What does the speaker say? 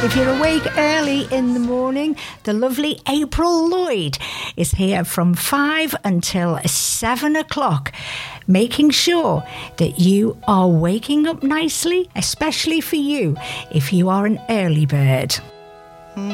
If you're awake early in the morning, the lovely April Lloyd is here from 5 until 7 o'clock, making sure that you are waking up nicely, especially for you if you are an early bird.